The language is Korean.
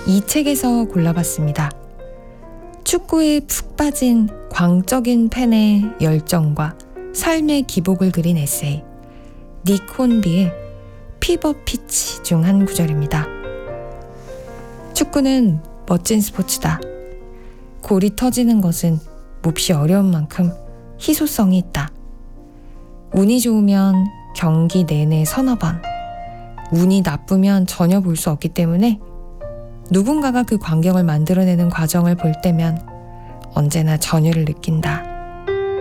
이 책에서 골라봤습니다. 축구에 푹 빠진 광적인 팬의 열정과 삶의 기복을 그린 에세이 닉 혼비의 피버 피치 중 한 구절입니다. 축구는 멋진 스포츠다. 골이 터지는 것은 몹시 어려운 만큼 희소성이 있다. 운이 좋으면 경기 내내 서너 번, 운이 나쁘면 전혀 볼 수 없기 때문에 누군가가 그 광경을 만들어내는 과정을 볼 때면 언제나 전율을 느낀다.